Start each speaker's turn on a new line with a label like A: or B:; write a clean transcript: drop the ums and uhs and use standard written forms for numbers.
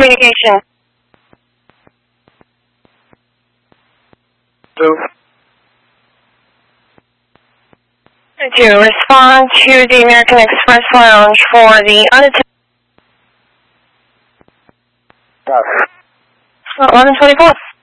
A: communication. To respond to the American Express Lounge for the unattended 1124.